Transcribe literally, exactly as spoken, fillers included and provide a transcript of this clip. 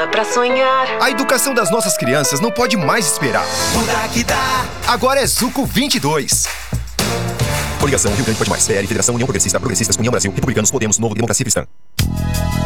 escola pra sonhar. A educação das nossas crianças não pode mais esperar. Muda que dá. Agora é Zuco vinte e dois. Coligação Rio Grande Pode Mais, P L, Federação União Progressista, Progressistas, União Brasil, Republicanos, Podemos, Novo, Democracia Cristã.